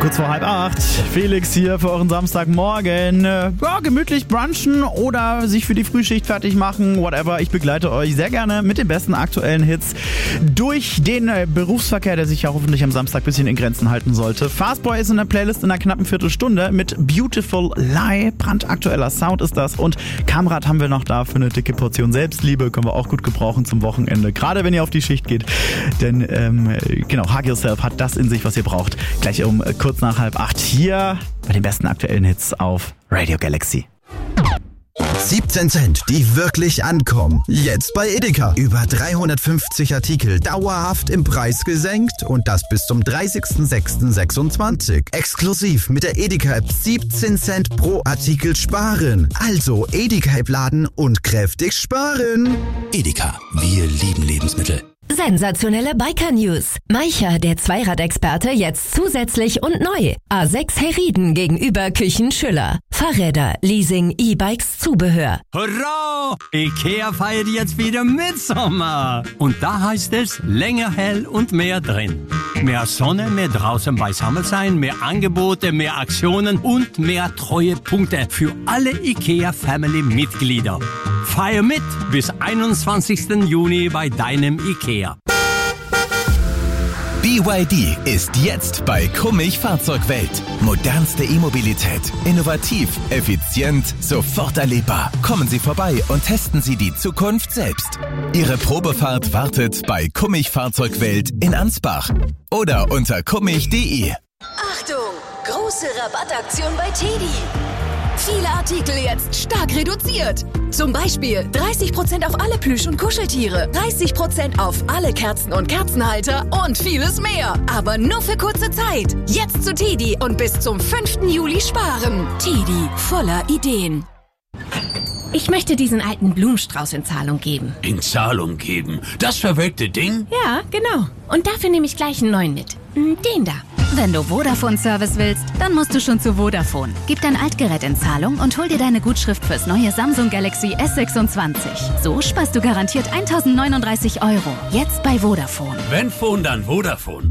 Kurz vor 7:30. Felix hier für euren Samstagmorgen. Ja, gemütlich brunchen oder sich für die Frühschicht fertig machen, whatever. Ich begleite euch sehr gerne mit den besten aktuellen Hits durch den Berufsverkehr, der sich ja hoffentlich am Samstag ein bisschen in Grenzen halten sollte. Fastboy ist in der Playlist in einer knappen Viertelstunde mit Beautiful Lie. Brandaktueller Sound ist das. Und Kamrat haben wir noch da für eine dicke Portion Selbstliebe. Können wir auch gut gebrauchen zum Wochenende. Gerade wenn ihr auf die Schicht geht. Denn Hug Yourself hat das in sich, was ihr braucht. Gleich um kurz nach 7:30 hier bei den besten aktuellen Hits auf Radio Galaxy. 17 Cent, die wirklich ankommen. Jetzt bei Edeka. Über 350 Artikel dauerhaft im Preis gesenkt und das bis zum 30.06.26. Exklusiv mit der Edeka-App 17 Cent pro Artikel sparen. Also Edeka-App laden und kräftig sparen. Edeka, wir lieben Lebensmittel. Sensationelle Biker-News. Maicher, der Zweiradexperte, jetzt zusätzlich und neu. A6 Herrieden gegenüber Küchen Schüller. Fahrräder, Leasing, E-Bikes, Zubehör. Hurra! Ikea feiert jetzt wieder Mitsommer. Und da heißt es länger hell und mehr drin. Mehr Sonne, mehr draußen beisammen sein, mehr Angebote, mehr Aktionen und mehr Treuepunkte für alle Ikea-Family-Mitglieder. Feier mit bis 21. Juni bei deinem Ikea. BYD ist jetzt bei Kummich Fahrzeugwelt. Modernste E-Mobilität, innovativ, effizient, sofort erlebbar. Kommen Sie vorbei und testen Sie die Zukunft selbst. Ihre Probefahrt wartet bei Kummich Fahrzeugwelt in Ansbach oder unter kummich.de. Achtung! Große Rabattaktion bei TEDi. Viele Artikel jetzt stark reduziert. Zum Beispiel 30% auf alle Plüsch- und Kuscheltiere, 30% auf alle Kerzen und Kerzenhalter und vieles mehr. Aber nur für kurze Zeit. Jetzt zu TEDi und bis zum 5. Juli sparen. TEDi, voller Ideen. Ich möchte diesen alten Blumenstrauß in Zahlung geben. In Zahlung geben? Das verwelkte Ding? Ja, genau. Und dafür nehme ich gleich einen neuen mit. Den da. Wenn du Vodafone-Service willst, dann musst du schon zu Vodafone. Gib dein Altgerät in Zahlung und hol dir deine Gutschrift fürs neue Samsung Galaxy S26. So sparst du garantiert 1.039 €. Jetzt bei Vodafone. Wenn Phone, dann Vodafone.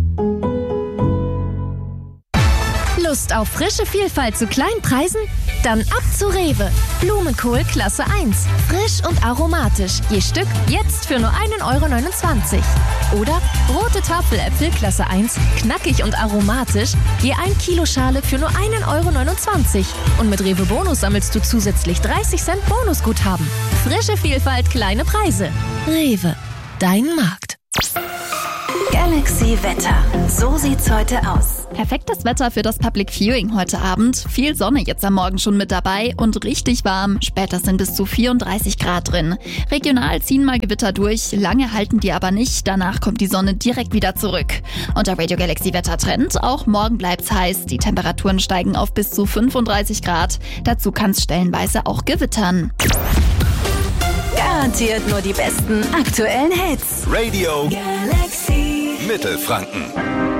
Lust auf frische Vielfalt zu kleinen Preisen? Dann ab zu Rewe. Blumenkohl Klasse 1. Frisch und aromatisch. Je Stück jetzt für nur 1,29 €. Oder rote Tafeläpfel Klasse 1. Knackig und aromatisch. Je 1 Kilo Schale für nur 1,29 €. Und mit Rewe Bonus sammelst du zusätzlich 30 Cent Bonusguthaben. Frische Vielfalt, kleine Preise. Rewe. Dein Markt. Galaxy Wetter. So sieht's heute aus. Perfektes Wetter für das Public Viewing heute Abend. Viel Sonne jetzt am Morgen schon mit dabei und richtig warm. Später sind bis zu 34 Grad drin. Regional ziehen mal Gewitter durch, lange halten die aber nicht. Danach kommt die Sonne direkt wieder zurück. Und der Radio Galaxy Wettertrend, auch morgen bleibt's heiß. Die Temperaturen steigen auf bis zu 35 Grad. Dazu kann's stellenweise auch gewittern. Garantiert nur die besten aktuellen Hits. Radio Galaxy Mittelfranken.